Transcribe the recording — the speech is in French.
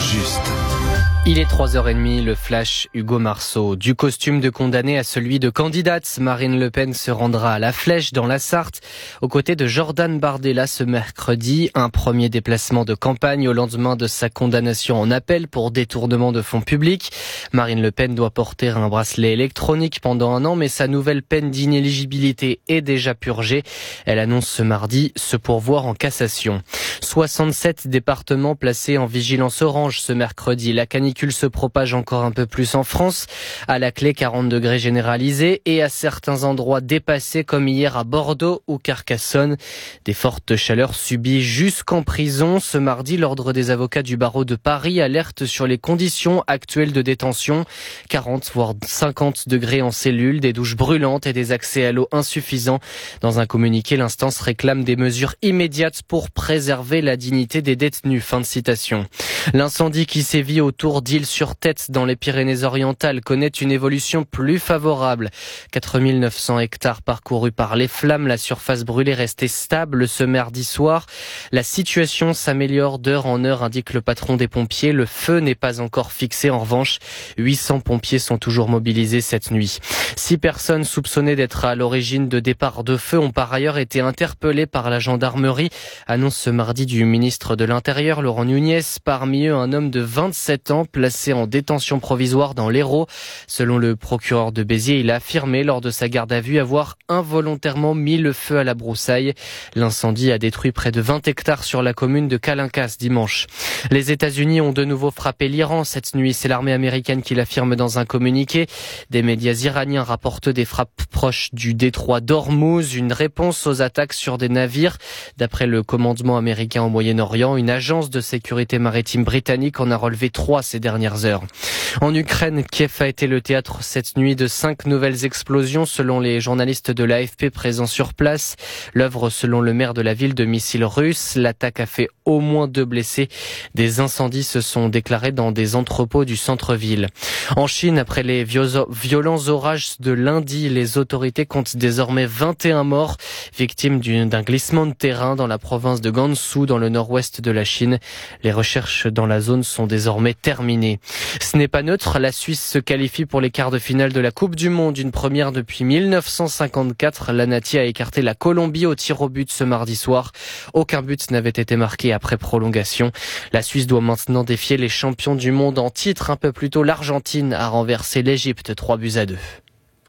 juste. Il est 3h30, le flash Hugo Marceau. Du costume de condamné à celui de candidate, Marine Le Pen se rendra à la Flèche dans la Sarthe, aux côtés de Jordan Bardella ce mercredi. Un premier déplacement de campagne au lendemain de sa condamnation en appel pour détournement de fonds publics. Marine Le Pen doit porter un bracelet électronique pendant un an, mais sa nouvelle peine d'inéligibilité est déjà purgée. Elle annonce ce mardi se pourvoir en cassation. 67 départements placés en vigilance orange ce mercredi. La canicule se propage encore un peu plus en France. À la clé, 40 degrés généralisés et à certains endroits dépassés comme hier à Bordeaux ou Carcassonne. Des fortes chaleurs subies jusqu'en prison. Ce mardi, l'ordre des avocats du barreau de Paris alerte sur les conditions actuelles de détention. 40 voire 50 degrés en cellule, des douches brûlantes et des accès à l'eau insuffisants. Dans un communiqué, l'instance réclame des mesures immédiates pour préserver la dignité des détenus. Fin de citation. L'incendie qui sévit autour d'Isle-sur-Tête dans les Pyrénées-Orientales connaît une évolution plus favorable. 4900 hectares parcourus par les flammes, la surface brûlée restée stable ce mardi soir. La situation s'améliore d'heure en heure, indique le patron des pompiers. Le feu n'est pas encore fixé. En revanche, 800 pompiers sont toujours mobilisés cette nuit. 6 personnes soupçonnées d'être à l'origine de départs de feu ont par ailleurs été interpellées par la gendarmerie. Annonce ce mardi du ministre de l'Intérieur, Laurent Nunez. Parmi eux, un homme de 27 ans placé en détention provisoire dans l'Hérault. Selon le procureur de Béziers, il a affirmé lors de sa garde à vue avoir involontairement mis le feu à la broussaille. L'incendie a détruit près de 20 hectares sur la commune de Kalinkas dimanche. Les États-Unis ont de nouveau frappé l'Iran cette nuit. C'est l'armée américaine qui l'affirme dans un communiqué. Des médias iraniens rapportent des frappes proches du détroit d'Ormuz, une réponse aux attaques sur des navires. D'après le commandement américain au Moyen-Orient, une agence de sécurité maritime britannique en a relevé 3 ces dernières heures. En Ukraine, Kiev a été le théâtre cette nuit de 5 nouvelles explosions selon les journalistes de l'AFP présents sur place. L'œuvre, selon le maire de la ville, de missiles russes. L'attaque a fait au moins 2 blessés. Des incendies se sont déclarés dans des entrepôts du centre-ville. En Chine, après les violents orages de lundi, les autorités comptent désormais 21 morts, victimes d'un glissement de terrain dans la province de Gansu, dans le nord-ouest de la Chine. Les recherches dans la zone sont désormais terminées. Ce n'est pas neutre, la Suisse se qualifie pour les quarts de finale de la Coupe du Monde, une première depuis 1954. L'Anati a écarté la Colombie au tir au but ce mardi soir. Aucun but n'avait été marqué après prolongation. La Suisse doit maintenant défier les champions du monde en titre. Un peu plus tôt, l'Argentine a renversé l'Égypte 3-2.